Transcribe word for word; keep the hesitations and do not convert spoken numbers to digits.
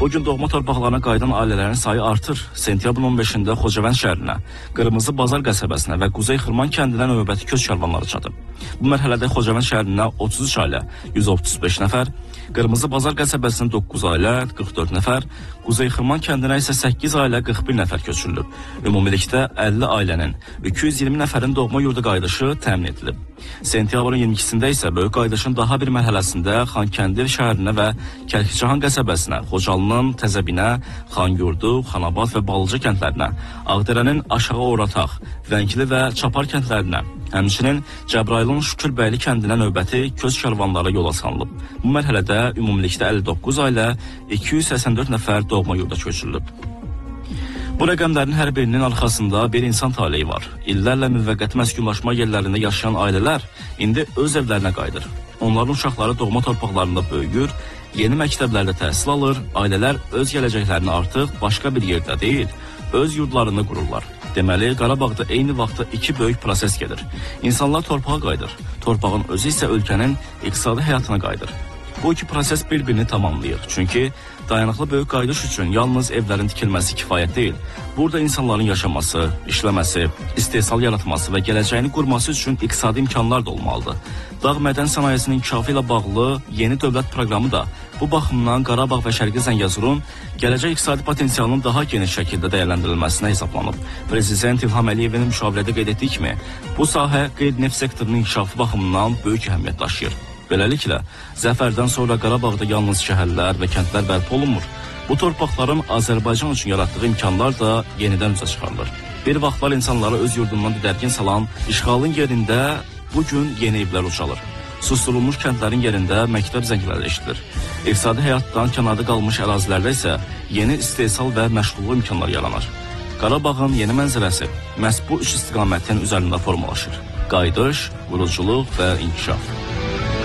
Bugün doğma torpaqlarına qayıdan ailələrin sayı artır. Sentyabrın on beşində Xocavənd şəhərinə, Qırmızı Bazar qəsəbəsinə və Quzey Xırman kəndinə növbəti köç karvanları çatıb. Bu mərhələdə Xocavənd şəhərinə otuz üç ailə, yüz otuz beş nəfər, Qırmızı Bazar qəsəbəsinə doqquz ailə, qırx dörd nəfər, Quzey Xırman kəndinə isə səkkiz ailə, qırx bir nəfər köçürülüb. Ümumilikdə əlli ailənin, iki yüz iyirmi nəfərin doğma yurdu qayıdışı təmin edilib. Sentyabrın iyirmi ikisində isə böyük qayıdışın daha bir mərhələsində Xankəndir şəhərinə və Kəlkicəhan qəsəbəsinə, Xocalının Təzəbinə, Xanyurdu, Xanabad və Balıca kəndlərinə, Ağdərənin Aşağı Orataq, Vəngli və Çapar kəndlərinə, həmçinin Cəbrailin Şükürbəyli kəndinə növbəti köç karvanları yola salınıb. Bu mərhələdə ümumilikdə əlli doqquz ailə, iki yüz səksən dörd nəfər doğma yurda köçürülüb. Bu rəqəmlərin hər birinin arxasında bir insan taleyi var. İllərlə müvəqqəti məskunlaşma yerlərində yaşayan ailələr indi öz evlərinə qayıdır. Onların uşaqları doğma torpaqlarında böyüyür, yeni məktəblərdə təhsil alır, ailələr öz gələcəklərini artıq başqa bir yerdə deyil, öz yurdlarını qururlar. Deməli, Qarabağda eyni vaxtda iki böyük proses gedir. İnsanlar torpağa qayıdır, torpağın özü isə ölkənin iqtisadi həyatına qayıdır. Bu iki proses bir-birini tamamlayır. Çünki dayanıqlı böyük qayıdış üçün yalnız evlərin tikilməsi kifayət deyil. Burada insanların yaşaması, işləməsi, istehsal yaratması və gələcəyini qurması üçün iqtisadi imkanlar da olmalıdır. Dağ mədən sənayesinin inkişafı ilə bağlı yeni dövlət proqramı da bu baxımdan Qarabağ və Şərqi Zəngəzurun gələcək iqtisadi potensialının daha geniş şəkildə dəyərləndirilməsinə hesablanıb. Prezident İlham Əliyevin müşavirədə qeyd etdiyi kimi, bu sahə qeyri-neft sektorunun inkişafı baxımından böyük əhəmiyyət daşıyır. Beləliklə, zəfərdən sonra Qarabağda yalnız şəhərlər və kəndlər bərpa olunmur. Bu torpaqların Azərbaycan üçün yaratdığı imkanlar da yenidən üzə çıxarılır. Bir vaxtlar insanları öz yurdundan didərgin salan işğalın yerində bugün yeni evlər ucalır. Susturulmuş kəndlərin yerində məktəb zəngləri eşidilir. İqtisadi həyatdan kənarda qalmış ərazilərdə isə yeni istehsal və məşğulluq imkanları yaranır. Qarabağın yeni mənzərəsi məhz bu üç istiqamətin üzərində formalaşır. Qayıdış, quruculuq və inkişaf.